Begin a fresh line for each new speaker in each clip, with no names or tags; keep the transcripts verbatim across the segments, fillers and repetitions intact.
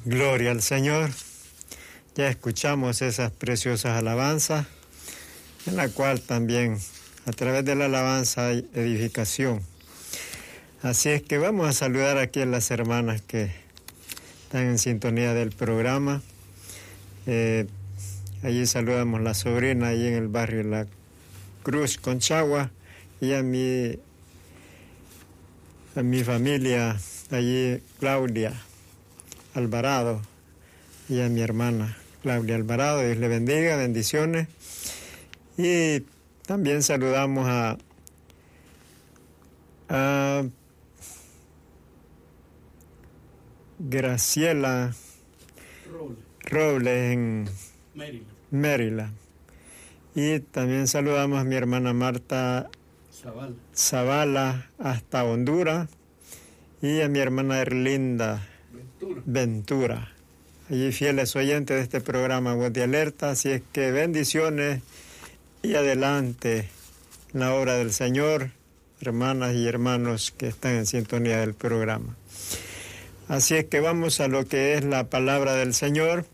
Gloria al Señor. Ya escuchamos esas preciosas alabanzas, en la cual también a través de la alabanza hay edificación. Así es que vamos a saludar aquí a las hermanas que están en sintonía del programa. Eh, allí saludamos a la sobrina, allí en el barrio La Cruz, Conchagua, y a mi, a mi familia, allí Claudia Alvarado, y a mi hermana Claudia Alvarado. Dios le bendiga, bendiciones. Y también saludamos a, a Graciela Robles, Robles en Maryland. Maryland. Y también saludamos a mi hermana Marta Zavala, Zavala hasta Honduras, y a mi hermana Erlinda Ventura. Ventura. Allí fieles oyentes de este programa Voz de Alerta. Así es que bendiciones y adelante en la obra del Señor, hermanas y hermanos que están en sintonía del programa. Así es que vamos a lo que es la palabra del Señor,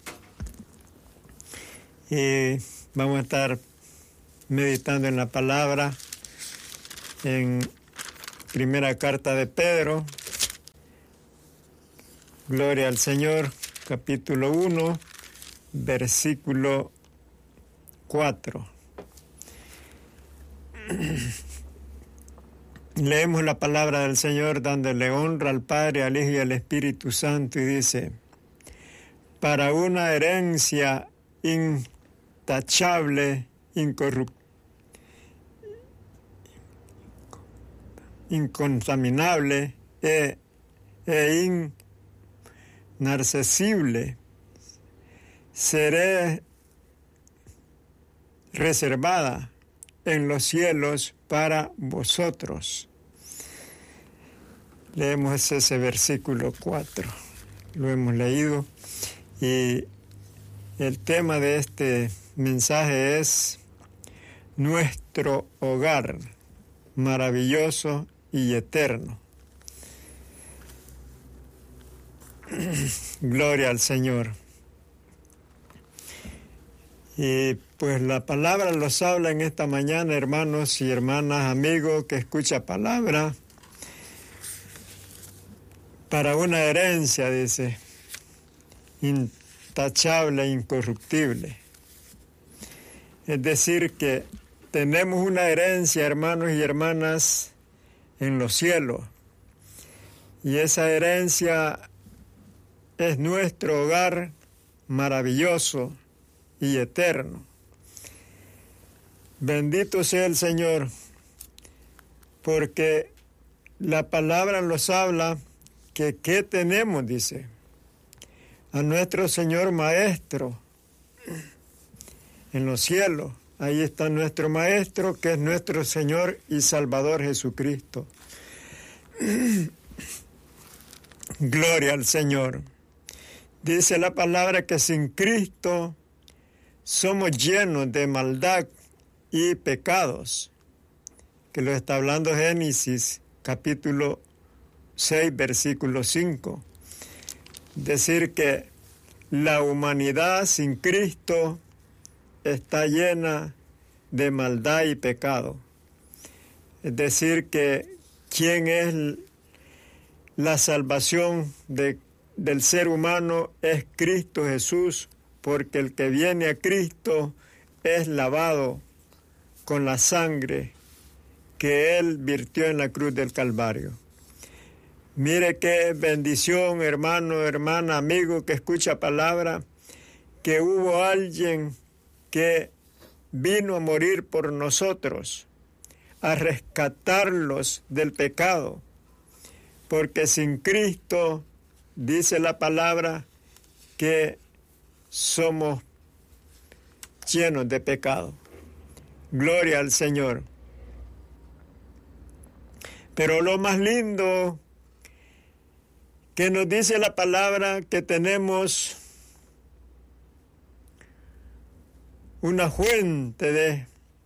y vamos a estar meditando en la palabra en primera carta de Pedro. Gloria al Señor, capítulo uno, versículo cuatro. Leemos la palabra del Señor dándole honra al Padre, al Hijo y al Espíritu Santo, y dice: para una herencia intachable, incorruptible, incontaminable e, e inaccesible, seré reservada en los cielos para vosotros. Leemos ese versículo cuatro, lo hemos leído, y el tema de este mensaje es nuestro hogar maravilloso y eterno. Gloria al Señor. Y pues la palabra los habla en esta mañana, hermanos y hermanas, amigos que escucha palabra. Para una herencia, dice, intachable e incorruptible. Es decir, que tenemos una herencia, hermanos y hermanas, en los cielos. Y esa herencia es nuestro hogar maravilloso y eterno. Bendito sea el Señor, porque la palabra nos habla que ¿qué tenemos? Dice, a nuestro Señor Maestro en los cielos. Ahí está nuestro Maestro, que es nuestro Señor y Salvador Jesucristo. Gloria al Señor. Dice la palabra que sin Cristo somos llenos de maldad y pecados, que lo está hablando Génesis capítulo seis, versículo cinco. Decir que la humanidad sin Cristo está llena de maldad y pecado. Es decir, que ¿quién es la salvación de, del ser humano? Es Cristo Jesús, porque el que viene a Cristo es lavado con la sangre que Él virtió en la cruz del Calvario. Mire qué bendición, hermano, hermana, amigo que escucha palabra, que hubo alguien que vino a morir por nosotros, a rescatarlos del pecado, porque sin Cristo, dice la palabra, que somos llenos de pecado. Gloria al Señor. Pero lo más lindo que nos dice la palabra, que tenemos una fuente de,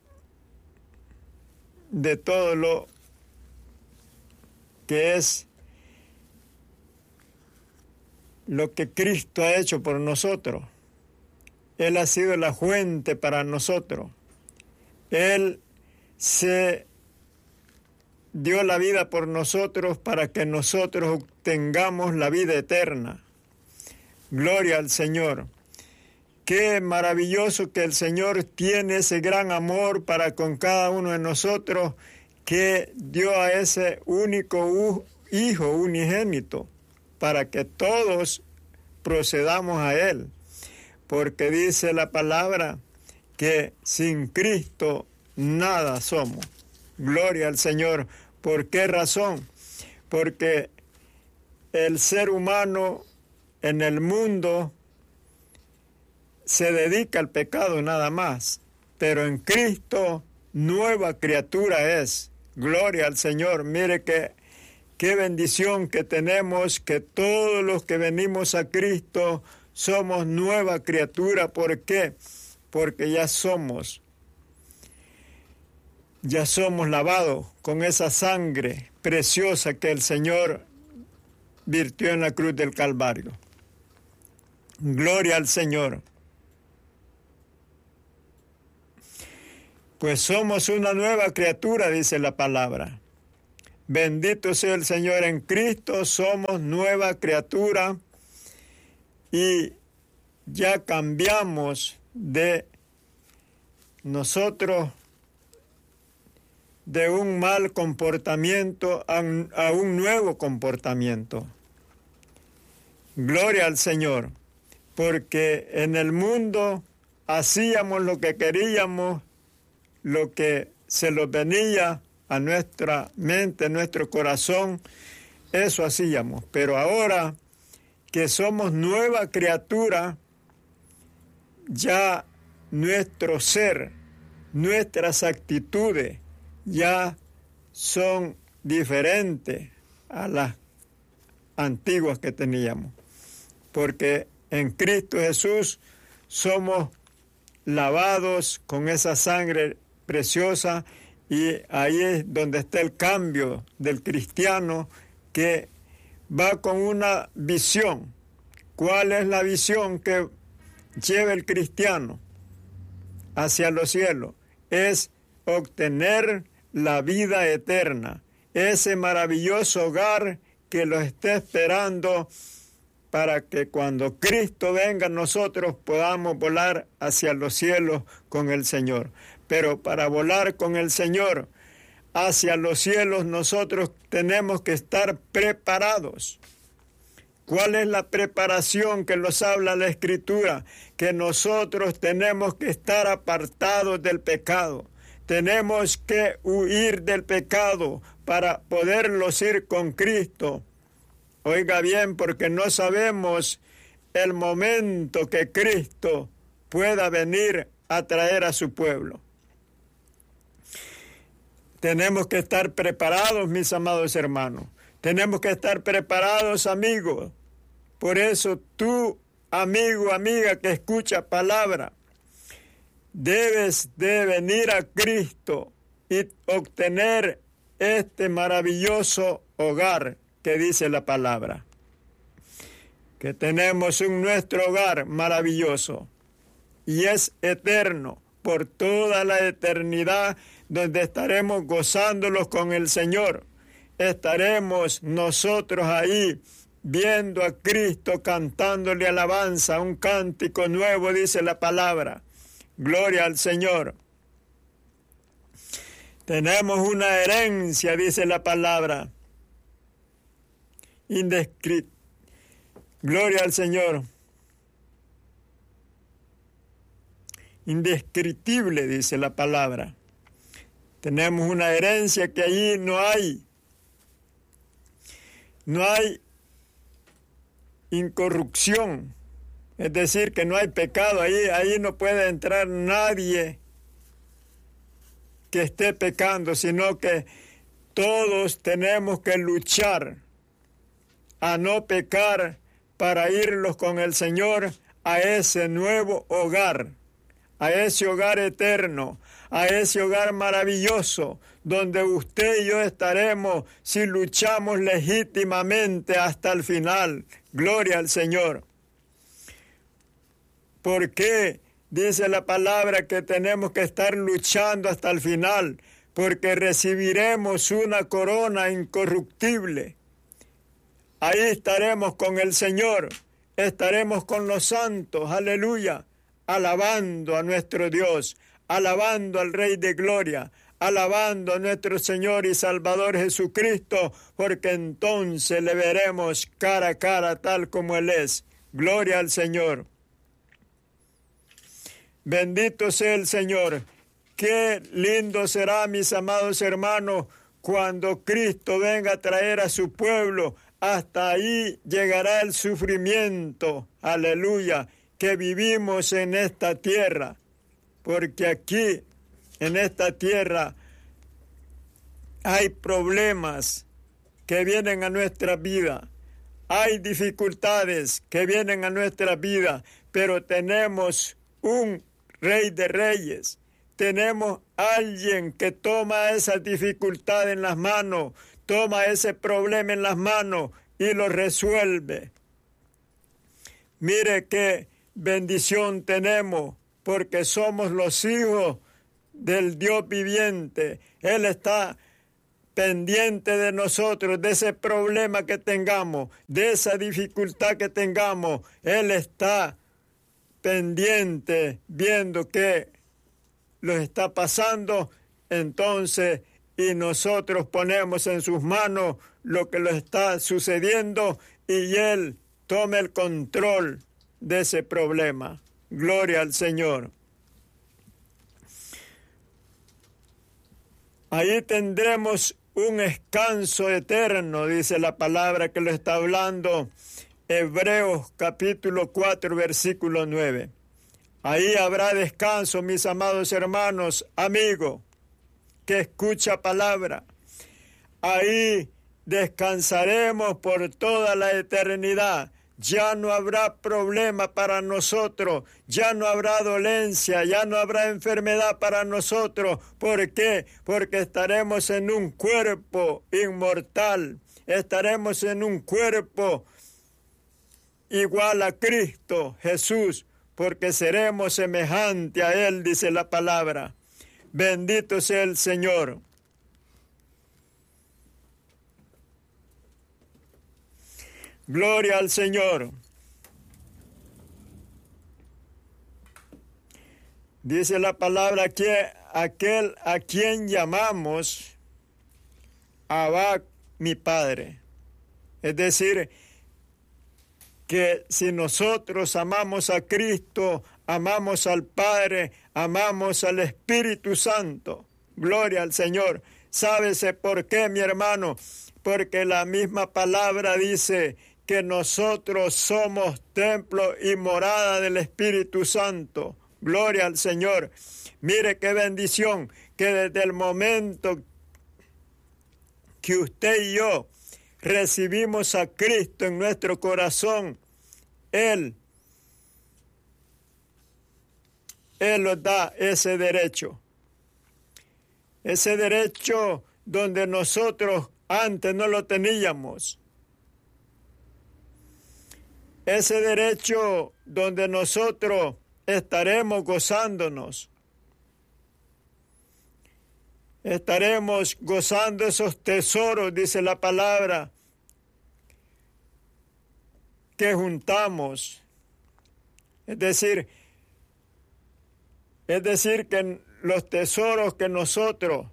de todo lo que es lo que Cristo ha hecho por nosotros. Él ha sido la fuente para nosotros. Él se dio la vida por nosotros para que nosotros obtengamos la vida eterna. Gloria al Señor. Qué maravilloso que el Señor tiene ese gran amor para con cada uno de nosotros, que dio a ese único Hijo unigénito para que todos procedamos a Él. Porque dice la palabra que sin Cristo nada somos. Gloria al Señor. ¿Por qué razón? Porque el ser humano en el mundo se dedica al pecado nada más, pero en Cristo nueva criatura es. Gloria al Señor. Mire que qué bendición que tenemos, que todos los que venimos a Cristo somos nueva criatura. ¿Por qué? Porque ya somos, ya somos lavados con esa sangre preciosa que el Señor virtió en la cruz del Calvario. Gloria al Señor. Pues somos una nueva criatura, dice la palabra. Bendito sea el Señor. En Cristo somos nueva criatura y ya cambiamos de nosotros de un mal comportamiento a un, a un nuevo comportamiento. Gloria al Señor, porque en el mundo hacíamos lo que queríamos, lo que se nos venía a nuestra mente, a nuestro corazón, eso hacíamos. Pero ahora que somos nueva criatura, ya nuestro ser, nuestras actitudes ya son diferentes a las antiguas que teníamos. Porque en Cristo Jesús somos lavados con esa sangre preciosa, y ahí es donde está el cambio del cristiano, que va con una visión. ¿Cuál es la visión que lleva el cristiano hacia los cielos? Es obtener la vida eterna, ese maravilloso hogar que lo está esperando para que cuando Cristo venga nosotros podamos volar hacia los cielos con el Señor. Pero para volar con el Señor hacia los cielos nosotros tenemos que estar preparados. ¿Cuál es la preparación que nos habla la Escritura? Que nosotros tenemos que estar apartados del pecado. Tenemos que huir del pecado para poderlos ir con Cristo. Oiga bien, porque no sabemos el momento que Cristo pueda venir a traer a su pueblo. Tenemos que estar preparados, mis amados hermanos. Tenemos que estar preparados, amigos. Por eso tú, amigo, amiga, que escucha palabra, debes de venir a Cristo y obtener este maravilloso hogar que dice la palabra. Que tenemos un nuestro hogar maravilloso y es eterno por toda la eternidad, donde estaremos gozándolos con el Señor. Estaremos nosotros ahí viendo a Cristo, cantándole alabanza, un cántico nuevo, dice la palabra. Gloria al Señor. Tenemos una herencia, dice la palabra. Indescri- Gloria al Señor. Indescriptible, dice la palabra. Tenemos una herencia que allí no hay. No hay incorrupción. Es decir, que no hay pecado. Ahí, ahí no puede entrar nadie que esté pecando, sino que todos tenemos que luchar a no pecar para irlos con el Señor a ese nuevo hogar, a ese hogar eterno, a ese hogar maravilloso, donde usted y yo estaremos si luchamos legítimamente hasta el final. Gloria al Señor. ¿Por qué? Dice la palabra que tenemos que estar luchando hasta el final, porque recibiremos una corona incorruptible. Ahí estaremos con el Señor, estaremos con los santos, aleluya, alabando a nuestro Dios, alabando al Rey de Gloria, alabando a nuestro Señor y Salvador Jesucristo, porque entonces le veremos cara a cara tal como Él es. Gloria al Señor. Bendito sea el Señor. Qué lindo será, mis amados hermanos, cuando Cristo venga a traer a su pueblo. Hasta ahí llegará el sufrimiento, aleluya, que vivimos en esta tierra. Porque aquí, en esta tierra, hay problemas que vienen a nuestra vida. Hay dificultades que vienen a nuestra vida, pero tenemos un Rey de Reyes. Tenemos alguien que toma esa dificultad en las manos, toma ese problema en las manos y lo resuelve. Mire qué bendición tenemos, porque somos los hijos del Dios viviente. Él está pendiente de nosotros, de ese problema que tengamos, de esa dificultad que tengamos. Él está pendiente, viendo que lo está pasando, entonces, y nosotros ponemos en sus manos lo que lo está sucediendo y Él toma el control de ese problema. Gloria al Señor. Ahí tendremos un descanso eterno, dice la palabra que lo está hablando Hebreos capítulo cuatro, versículo nueve. Ahí habrá descanso, mis amados hermanos, amigo, que escucha palabra. Ahí descansaremos por toda la eternidad. Ya no habrá problema para nosotros, ya no habrá dolencia, ya no habrá enfermedad para nosotros. ¿Por qué? Porque estaremos en un cuerpo inmortal, estaremos en un cuerpo igual a Cristo Jesús, porque seremos semejante a Él, dice la palabra. Bendito sea el Señor. Gloria al Señor. Dice la palabra que aquel a quien llamamos Abba, mi Padre. Es decir, que si nosotros amamos a Cristo, amamos al Padre, amamos al Espíritu Santo. Gloria al Señor. ¿Sábese por qué, mi hermano? Porque la misma palabra dice que nosotros somos templo y morada del Espíritu Santo. Gloria al Señor. Mire qué bendición que desde el momento que usted y yo recibimos a Cristo en nuestro corazón, Él, Él nos da ese derecho. Ese derecho donde nosotros antes no lo teníamos. Ese derecho donde nosotros estaremos gozándonos. Estaremos gozando esos tesoros, dice la palabra, que juntamos. Es decir, es decir que los tesoros que nosotros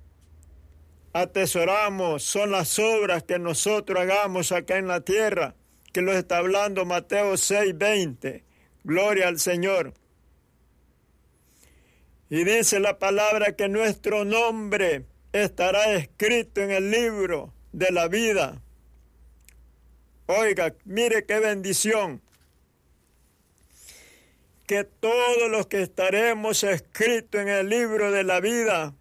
atesoramos son las obras que nosotros hagamos acá en la tierra, que lo está hablando Mateo seis, veinte. Gloria al Señor. Y dice la palabra que nuestro nombre estará escrito en el libro de la vida. Oiga, mire qué bendición. Que todos los que estaremos escritos en el libro de la vida,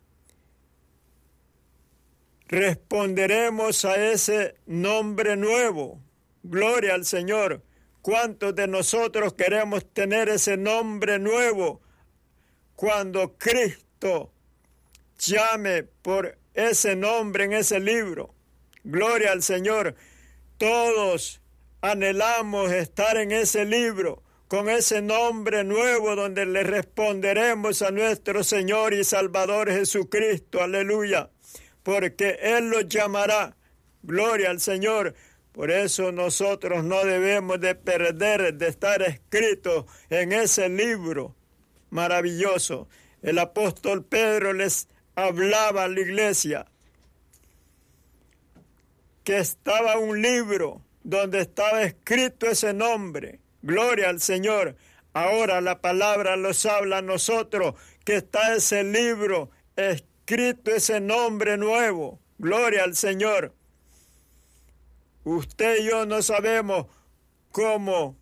responderemos a ese nombre nuevo. Gloria al Señor. ¿Cuántos de nosotros queremos tener ese nombre nuevo cuando Cristo llame por ese nombre en ese libro? Gloria al Señor. Todos anhelamos estar en ese libro, con ese nombre nuevo donde le responderemos a nuestro Señor y Salvador Jesucristo, aleluya, porque Él los llamará, gloria al Señor. Por eso nosotros no debemos de perder de estar escritos en ese libro maravilloso. El apóstol Pedro les hablaba a la iglesia que estaba un libro donde estaba escrito ese nombre. Gloria al Señor. Ahora la palabra nos habla a nosotros que está ese libro escrito, ese nombre nuevo. Gloria al Señor. Usted y yo no sabemos cómo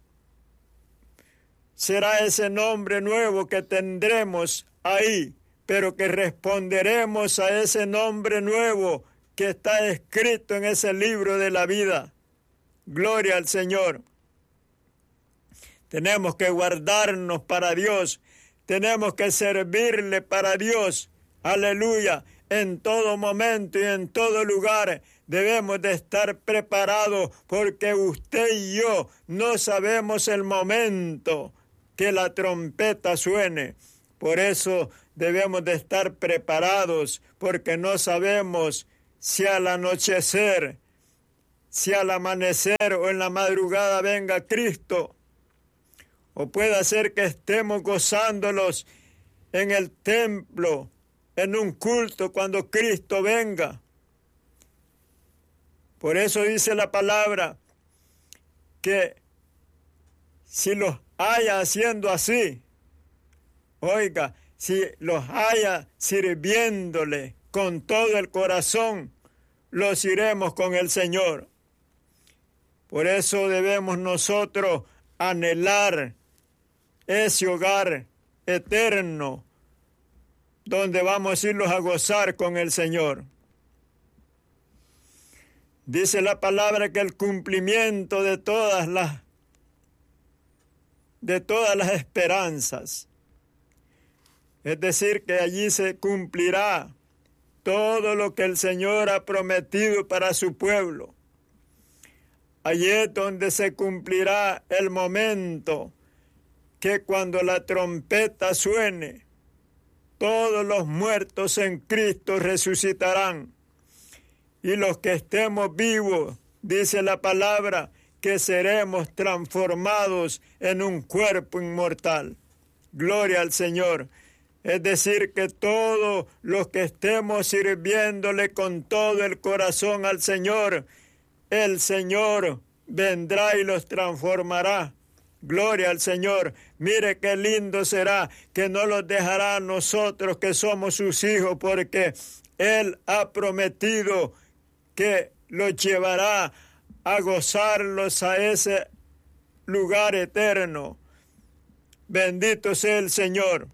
será ese nombre nuevo que tendremos ahí, pero que responderemos a ese nombre nuevo que está escrito en ese libro de la vida. Gloria al Señor. Tenemos que guardarnos para Dios. Tenemos que servirle para Dios. Aleluya. En todo momento y en todo lugar debemos de estar preparados, porque usted y yo no sabemos el momento que la trompeta suene. Por eso debemos de estar preparados, porque no sabemos si al anochecer, si al amanecer o en la madrugada venga Cristo. O puede ser que estemos gozándolos en el templo, en un culto, cuando Cristo venga. Por eso dice la palabra que si los haya haciendo así, oiga, si los haya sirviéndole con todo el corazón, los iremos con el Señor. Por eso debemos nosotros anhelar ese hogar eterno donde vamos a irnos a gozar con el Señor. Dice la palabra que el cumplimiento de todas las de todas las esperanzas, es decir, que allí se cumplirá todo lo que el Señor ha prometido para su pueblo. Allí es donde se cumplirá el momento que cuando la trompeta suene, todos los muertos en Cristo resucitarán. Y los que estemos vivos, dice la palabra, que seremos transformados en un cuerpo inmortal. Gloria al Señor. Es decir, que todos los que estemos sirviéndole con todo el corazón al Señor, el Señor vendrá y los transformará. Gloria al Señor. Mire qué lindo será que no los dejará a nosotros que somos sus hijos, porque Él ha prometido que los llevará a gozarlos a ese lugar eterno. Bendito sea el Señor.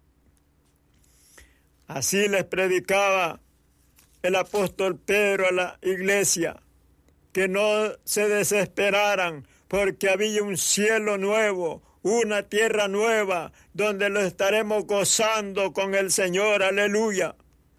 Así les predicaba el apóstol Pedro a la iglesia, que no se desesperaran, porque había un cielo nuevo, una tierra nueva, donde lo estaremos gozando con el Señor, aleluya.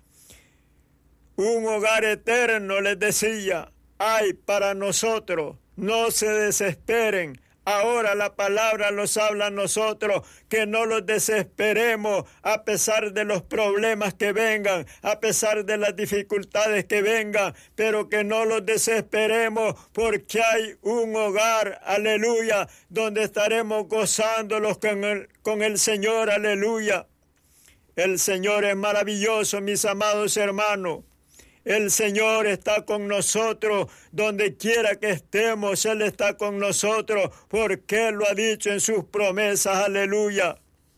Un hogar eterno, les decía, hay para nosotros, no se desesperen. Ahora la palabra nos habla a nosotros, que no los desesperemos a pesar de los problemas que vengan, a pesar de las dificultades que vengan, pero que no los desesperemos, porque hay un hogar, aleluya, donde estaremos gozándolos con el, con el Señor, aleluya. El Señor es maravilloso, mis amados hermanos. El Señor está con nosotros, donde quiera que estemos, Él está con nosotros, porque Él lo ha dicho en sus promesas, aleluya.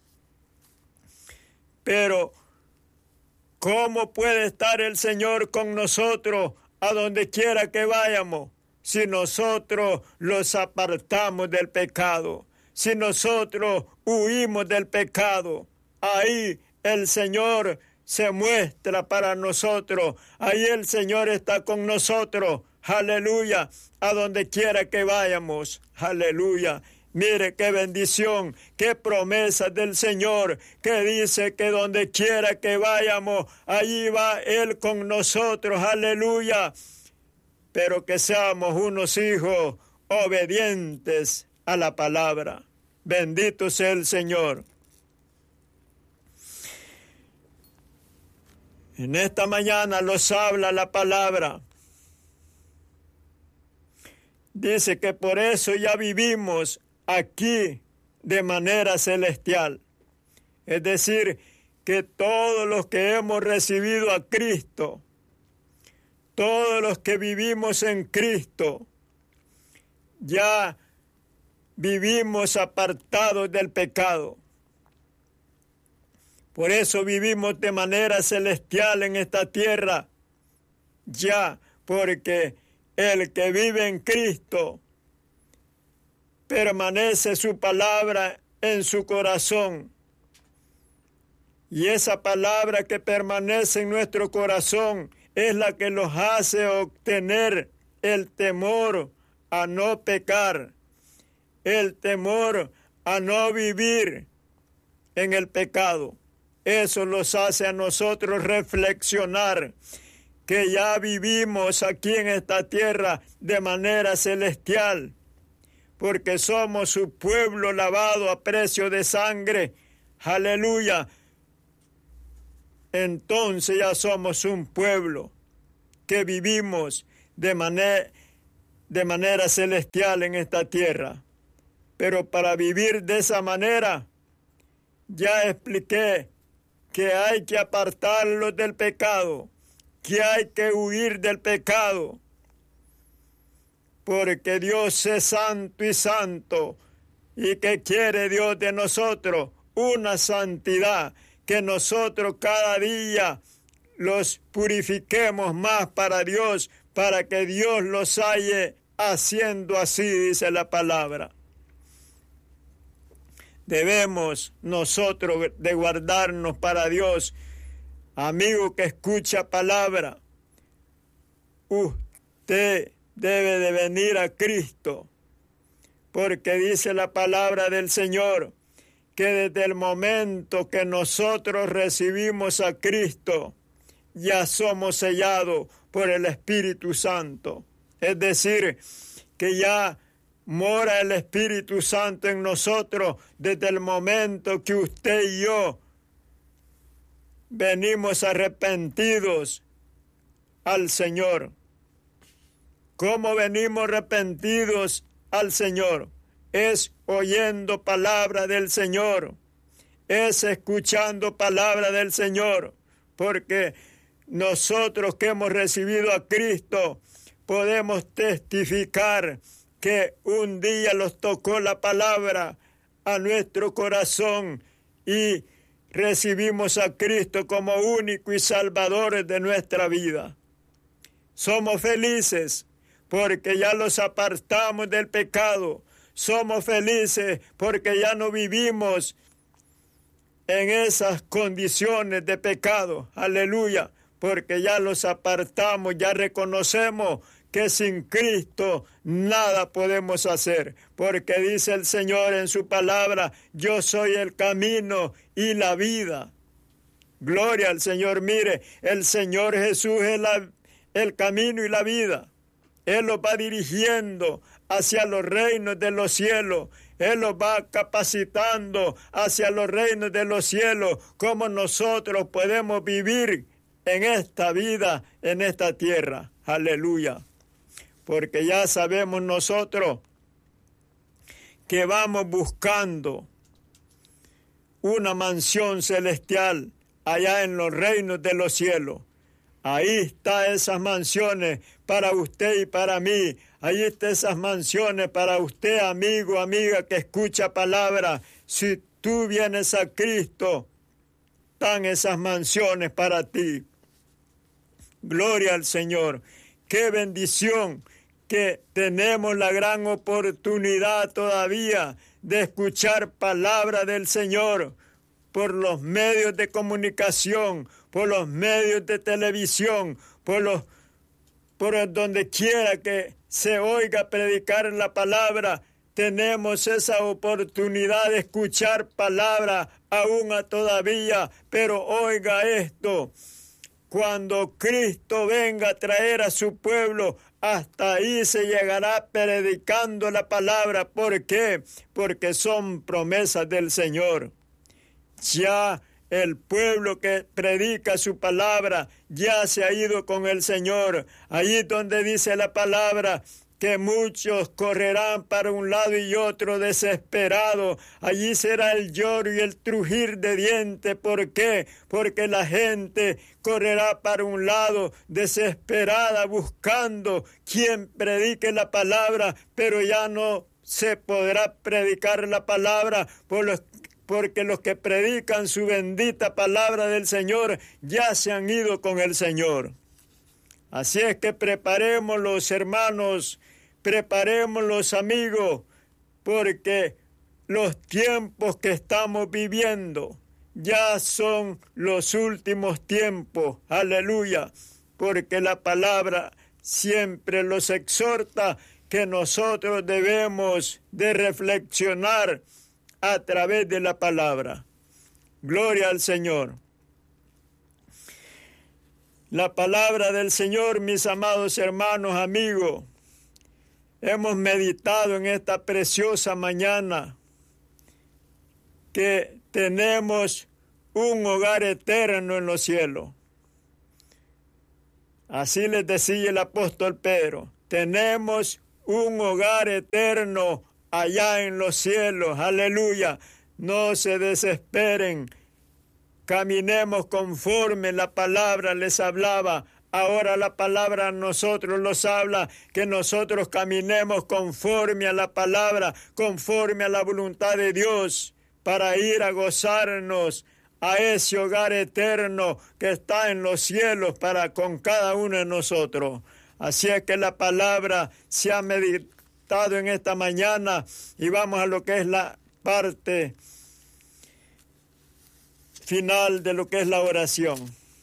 Pero, ¿cómo puede estar el Señor con nosotros a donde quiera que vayamos, si nosotros los apartamos del pecado, si nosotros huimos del pecado? Ahí el Señor se muestra para nosotros. Ahí el Señor está con nosotros. Aleluya. A donde quiera que vayamos. Aleluya. Mire qué bendición, qué promesa del Señor, que dice que donde quiera que vayamos, allí va Él con nosotros. Aleluya. Pero que seamos unos hijos, obedientes a la palabra. Bendito sea el Señor. En esta mañana los habla la palabra. Dice que por eso ya vivimos aquí de manera celestial. Es decir, que todos los que hemos recibido a Cristo, todos los que vivimos en Cristo, ya vivimos apartados del pecado. Por eso vivimos de manera celestial en esta tierra, ya, porque el que vive en Cristo, permanece su palabra en su corazón. Y esa palabra que permanece en nuestro corazón es la que nos hace obtener el temor a no pecar, el temor a no vivir en el pecado. Eso nos hace a nosotros reflexionar que ya vivimos aquí en esta tierra de manera celestial, porque somos su pueblo lavado a precio de sangre. Aleluya. Entonces ya somos un pueblo que vivimos de manera, de manera celestial en esta tierra. Pero para vivir de esa manera, ya expliqué que hay que apartarlos del pecado, que hay que huir del pecado, porque Dios es santo y santo, y que quiere Dios de nosotros una santidad, que nosotros cada día los purifiquemos más para Dios, para que Dios los halle haciendo así, dice la palabra. Debemos nosotros de guardarnos para Dios. Amigo que escucha palabra, usted debe de venir a Cristo, porque dice la palabra del Señor que desde el momento que nosotros recibimos a Cristo, ya somos sellados por el Espíritu Santo. Es decir, que ya mora el Espíritu Santo en nosotros desde el momento que usted y yo venimos arrepentidos al Señor. ¿Cómo venimos arrepentidos al Señor? Es oyendo palabra del Señor, es escuchando palabra del Señor, porque nosotros que hemos recibido a Cristo podemos testificar que un día los tocó la palabra a nuestro corazón y recibimos a Cristo como único y salvador de nuestra vida. Somos felices porque ya los apartamos del pecado. Somos felices porque ya no vivimos en esas condiciones de pecado. Aleluya. Porque ya los apartamos, ya reconocemos que sin Cristo nada podemos hacer. Porque dice el Señor en su palabra, yo soy el camino y la vida. Gloria al Señor. Mire, el Señor Jesús es la, el camino y la vida. Él los va dirigiendo hacia los reinos de los cielos. Él los va capacitando hacia los reinos de los cielos. Cómo nosotros podemos vivir en esta vida, en esta tierra. Aleluya. Porque ya sabemos nosotros que vamos buscando una mansión celestial allá en los reinos de los cielos. Ahí están esas mansiones para usted y para mí. Ahí están esas mansiones para usted, amigo, amiga, que escucha palabra. Si tú vienes a Cristo, están esas mansiones para ti. Gloria al Señor. Qué bendición que tenemos la gran oportunidad todavía de escuchar palabra del Señor por los medios de comunicación, por los medios de televisión, por los por donde quiera que se oiga predicar la palabra. Tenemos esa oportunidad de escuchar palabra aún todavía, pero oiga esto. Cuando Cristo venga a traer a su pueblo hasta ahí se llegará predicando la palabra. ¿Por qué? Porque son promesas del Señor. Ya el pueblo que predica su palabra ya se ha ido con el Señor. Allí donde dice la palabra que muchos correrán para un lado y otro desesperados. Allí será el lloro y el crujir de dientes. ¿Por qué? Porque la gente correrá para un lado desesperada buscando quien predique la palabra, pero ya no se podrá predicar la palabra por los porque los que predican su bendita palabra del Señor ya se han ido con el Señor. Así es que preparemos los hermanos, preparemos los amigos, porque los tiempos que estamos viviendo ya son los últimos tiempos. Aleluya, porque la palabra siempre los exhorta que nosotros debemos de reflexionar a través de la palabra. Gloria al Señor. La palabra del Señor, mis amados hermanos, amigos, hemos meditado en esta preciosa mañana que tenemos un hogar eterno en los cielos. Así les decía el apóstol Pedro, tenemos un hogar eterno allá en los cielos. Aleluya. No se desesperen. Caminemos conforme la palabra les hablaba. Ahora la palabra a nosotros los habla, que nosotros caminemos conforme a la palabra, conforme a la voluntad de Dios, para ir a gozarnos a ese hogar eterno que está en los cielos para con cada uno de nosotros. Así es que la palabra se ha meditado en esta mañana y vamos a lo que es la parte final de lo que es la oración.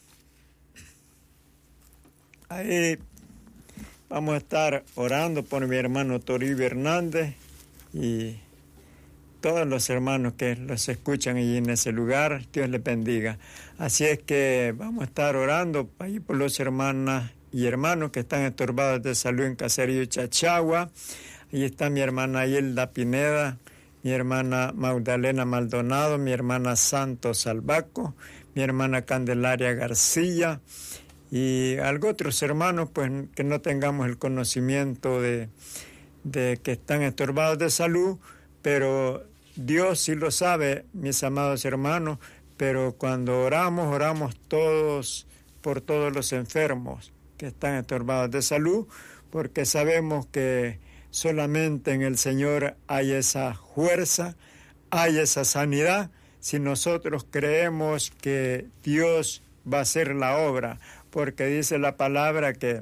Ahí vamos a estar orando por mi hermano Toribio Hernández y todos los hermanos que los escuchan allí en ese lugar. Dios les bendiga. Así es que vamos a estar orando ahí por los hermanas y hermanos que están estorbados de salud en Caserío Chachagua. Ahí está mi hermana Hilda Pineda, mi hermana Magdalena Maldonado, mi hermana Santos Albaco, mi hermana Candelaria García y algo otros hermanos pues que no tengamos el conocimiento de, de que están estorbados de salud, pero Dios sí lo sabe, mis amados hermanos, pero cuando oramos, oramos todos por todos los enfermos que están estorbados de salud, porque sabemos que solamente en el Señor hay esa fuerza, hay esa sanidad, si nosotros creemos que Dios va a hacer la obra, porque dice la palabra que,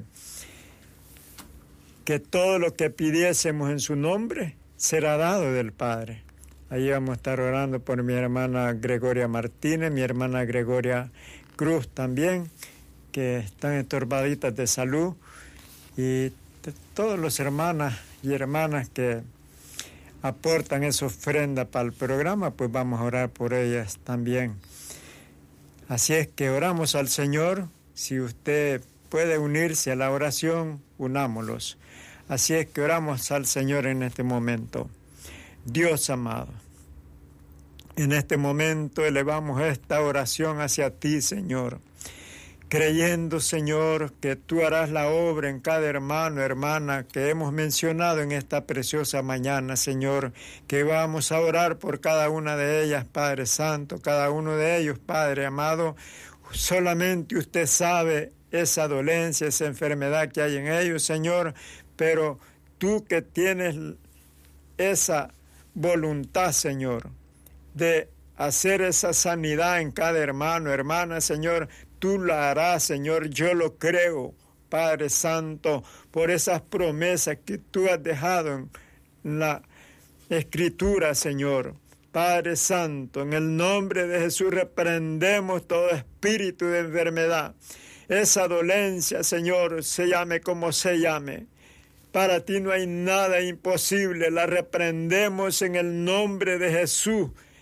que todo lo que pidiésemos en su nombre será dado del Padre. Ahí vamos a estar orando por mi hermana Gregoria Martínez, mi hermana Gregoria Cruz también, que están estorbaditas de salud, y de todos los hermanas y hermanas que aportan esa ofrenda para el programa, pues vamos a orar por ellas también. Así es que oramos al Señor. Si usted puede unirse a la oración, unámoslos. Así es que oramos al Señor en este momento. Dios amado, en este momento elevamos esta oración hacia ti, Señor, creyendo, Señor, que tú harás la obra en cada hermano, hermana que hemos mencionado en esta preciosa mañana, Señor, que vamos a orar por cada una de ellas, Padre Santo, cada uno de ellos, Padre amado. Solamente usted sabe esa dolencia, esa enfermedad que hay en ellos, Señor, pero tú que tienes esa voluntad, Señor, de hacer esa sanidad en cada hermano, hermana, Señor, tú la harás, Señor, yo lo creo, Padre Santo, por esas promesas que tú has dejado en la Escritura, Señor. Padre Santo, en el nombre de Jesús reprendemos todo espíritu de enfermedad. Esa dolencia, Señor, se llame como se llame. Para ti no hay nada imposible. La reprendemos en el nombre de Jesús.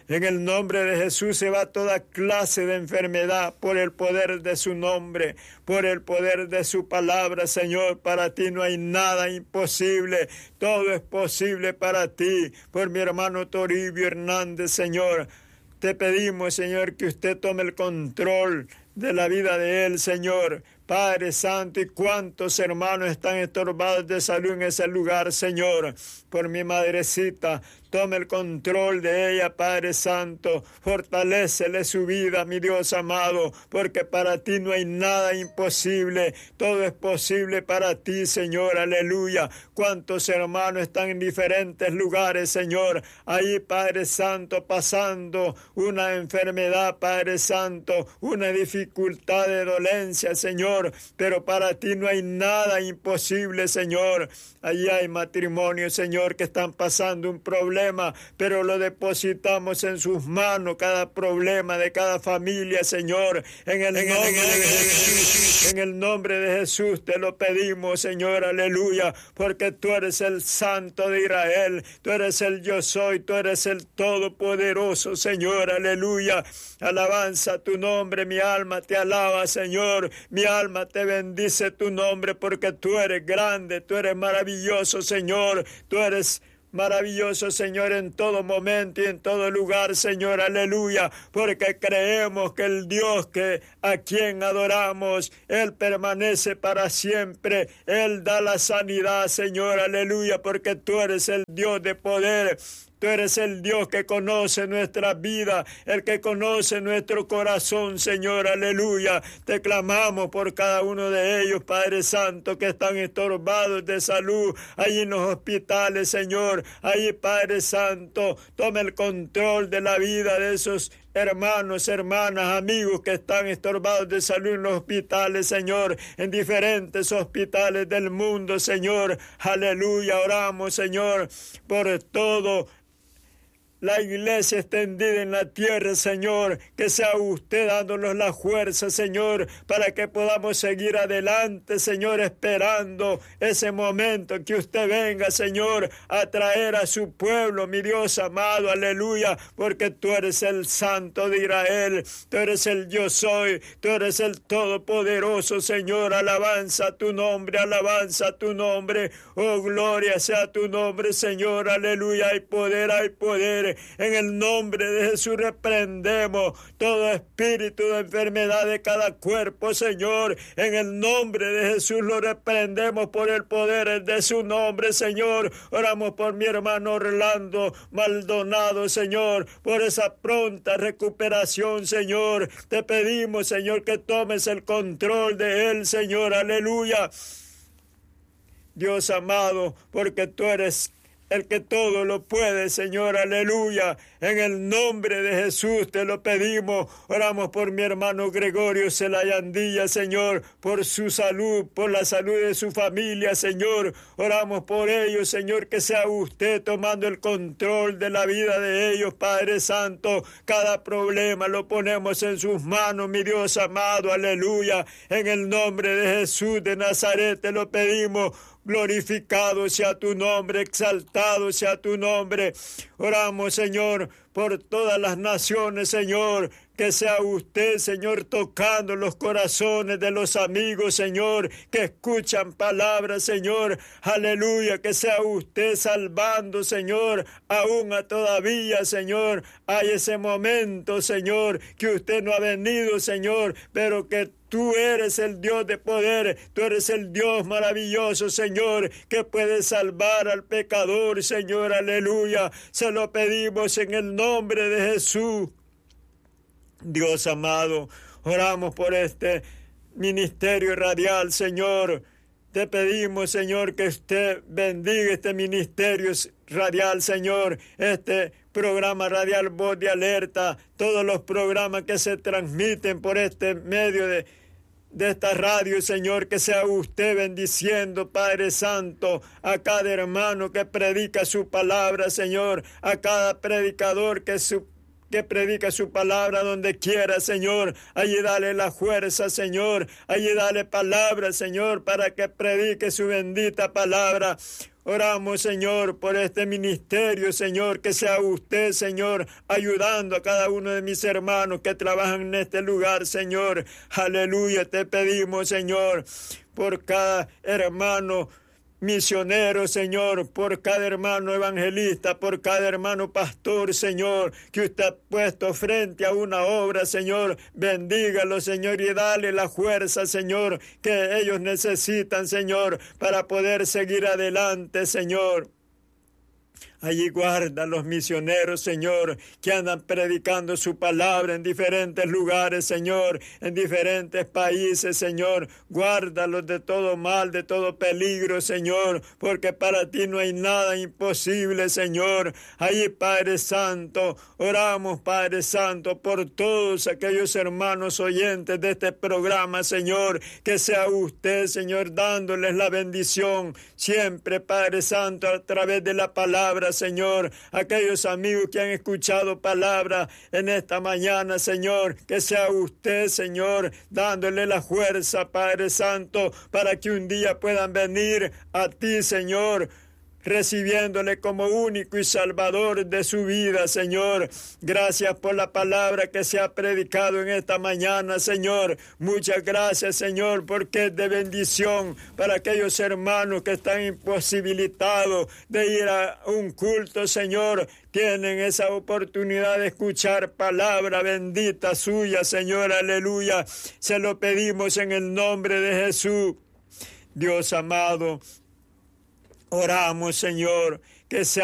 En el nombre de Jesús se va toda clase de enfermedad por el poder de su nombre, por el poder de su palabra, Señor. Para ti no hay nada imposible, todo es posible para ti. Por mi hermano Toribio Hernández, Señor, te pedimos, Señor, que usted tome el control de la vida de él, Señor. Padre Santo, y cuántos hermanos están estorbados de salud en ese lugar, Señor. Por mi madrecita, tome el control de ella, Padre Santo. Fortalécele su vida, mi Dios amado, porque para ti no hay nada imposible. Todo es posible para ti, Señor. Aleluya. Cuántos hermanos están en diferentes lugares, Señor. Ahí, Padre Santo, pasando una enfermedad, Padre Santo, una dificultad de dolencia, Señor. Pero para ti no hay nada imposible, Señor. Allí hay matrimonios, Señor, que están pasando un problema, pero lo depositamos en sus manos, cada problema de cada familia, Señor. En el, en nombre, de Jesús, en el nombre de Jesús te lo pedimos, Señor, aleluya, porque tú eres el Santo de Israel, tú eres el yo soy, tú eres el Todopoderoso, Señor, aleluya. Alabanza tu nombre, mi alma te alaba, Señor, mi alma te bendice tu nombre, porque tú eres grande, tú eres maravilloso, Señor, tú eres maravilloso, Señor, en todo momento y en todo lugar, Señor, aleluya, porque creemos que el Dios que a quien adoramos, Él permanece para siempre, Él da la sanidad, Señor, aleluya, porque tú eres el Dios de poder. Tú eres el Dios que conoce nuestra vida, el que conoce nuestro corazón, Señor, aleluya. Te clamamos por cada uno de ellos, Padre Santo, que están estorbados de salud, allí en los hospitales, Señor. Allí, Padre Santo, toma el control de la vida de esos hermanos, hermanas, amigos que están estorbados de salud en los hospitales, Señor, en diferentes hospitales del mundo, Señor. Aleluya, oramos, Señor, por todo la iglesia extendida en la tierra, Señor, que sea usted dándonos la fuerza, Señor, para que podamos seguir adelante, Señor, esperando ese momento que usted venga, Señor, a traer a su pueblo, mi Dios amado, aleluya, porque tú eres el Santo de Israel, tú eres el yo soy, tú eres el Todopoderoso, Señor, alabanza a tu nombre, alabanza a tu nombre, oh, gloria sea tu nombre, Señor, aleluya, hay poder, hay poder. En el nombre de Jesús reprendemos todo espíritu de enfermedad de cada cuerpo, Señor. En el nombre de Jesús lo reprendemos por el poder de su nombre, Señor. Oramos por mi hermano Orlando Maldonado, Señor, por esa pronta recuperación, Señor. Te pedimos, Señor, que tomes el control de él, Señor. Aleluya. Dios amado, porque tú eres el que todo lo puede, Señor, aleluya. En el nombre de Jesús te lo pedimos. Oramos por mi hermano Gregorio Celayandilla, Señor, por su salud, por la salud de su familia, Señor. Oramos por ellos, Señor, que sea usted tomando el control de la vida de ellos, Padre Santo. Cada problema lo ponemos en sus manos, mi Dios amado, aleluya. En el nombre de Jesús de Nazaret te lo pedimos. Glorificado sea tu nombre, exaltado sea tu nombre. Oramos, Señor, por todas las naciones, Señor. Que sea usted, Señor, tocando los corazones de los amigos, Señor, que escuchan palabras, Señor. Aleluya, que sea usted salvando, Señor, aún a todavía, Señor. Hay ese momento, Señor, que usted no ha venido, Señor, pero que tú eres el Dios de poder, tú eres el Dios maravilloso, Señor, que puede salvar al pecador, Señor, aleluya. Se lo pedimos en el nombre de Jesús. Dios amado, oramos por este ministerio radial, Señor. Te pedimos, Señor, que usted bendiga este ministerio radial, Señor, este programa radial Voz de Alerta, todos los programas que se transmiten por este medio de de esta radio, Señor, que sea usted bendiciendo, Padre Santo, a cada hermano que predica su palabra, Señor, a cada predicador que su que predica su palabra donde quiera, Señor. Allí dale la fuerza, Señor. Allí dale palabra, Señor, para que predique su bendita palabra. Oramos, Señor, por este ministerio, Señor, que sea usted, Señor, ayudando a cada uno de mis hermanos que trabajan en este lugar, Señor. Aleluya, te pedimos, Señor, por cada hermano misionero, Señor, por cada hermano evangelista, por cada hermano pastor, Señor, que usted ha puesto frente a una obra, Señor. Bendígalo, Señor, y dale la fuerza, Señor, que ellos necesitan, Señor, para poder seguir adelante, Señor. Allí guarda a los misioneros, Señor, que andan predicando su palabra en diferentes lugares, Señor, en diferentes países, Señor. Guárdalos de todo mal, de todo peligro, Señor, porque para ti no hay nada imposible, Señor. Allí, Padre Santo, oramos, Padre Santo, por todos aquellos hermanos oyentes de este programa, Señor, que sea usted, Señor, dándoles la bendición siempre, Padre Santo, a través de la palabra, Señor. Aquellos amigos que han escuchado palabra en esta mañana, Señor, que sea usted, Señor, dándole la fuerza, Padre Santo, para que un día puedan venir a ti, Señor, recibiéndole como único y salvador de su vida, Señor. Gracias por la palabra que se ha predicado en esta mañana, Señor. Muchas gracias, Señor, porque es de bendición para aquellos hermanos que están imposibilitados de ir a un culto, Señor. Tienen esa oportunidad de escuchar palabra bendita suya, Señor. Aleluya. Se lo pedimos en el nombre de Jesús. Dios amado, oramos, Señor, que sea